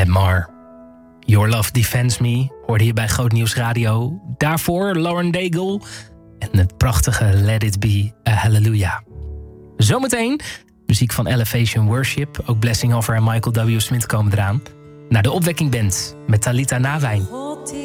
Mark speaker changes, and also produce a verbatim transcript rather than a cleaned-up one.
Speaker 1: Lemar. Your Love Defends Me hoorde je bij Groot Nieuws Radio. Daarvoor Lauren Daigle en het prachtige Let It Be a Hallelujah. Zometeen muziek van Elevation Worship. Ook Blessing Offer en Michael W. Smith komen eraan. Naar de Opwekking Band met Talita Nawijn.